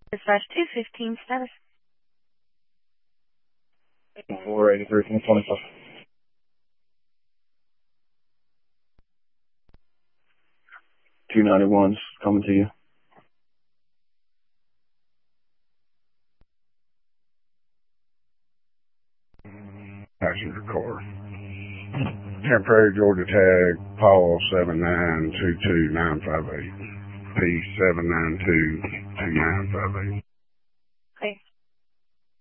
Dispatch 215 status. 483 from 25. 291's coming to you. Passenger car. Temporary Georgia tag, Paul 7922958. P7922958.